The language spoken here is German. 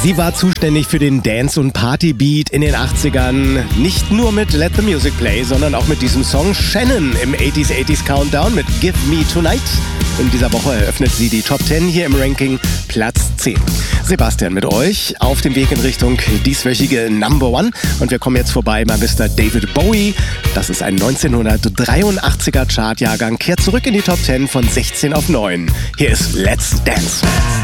Sie war zuständig für den Dance- und Party-Beat in den 80ern. Nicht nur mit Let the Music Play, sondern auch mit diesem Song Shannon im 80s Countdown mit Give Me Tonight. In dieser Woche eröffnet sie die Top 10 hier im Ranking, Platz 10. Sebastian mit euch auf dem Weg in Richtung dieswöchige Number One. Und wir kommen jetzt vorbei bei Mr. David Bowie. Das ist ein 1983er Chartjahrgang, kehrt zurück in die Top 10 von 16 auf 9. Hier ist Let's Dance.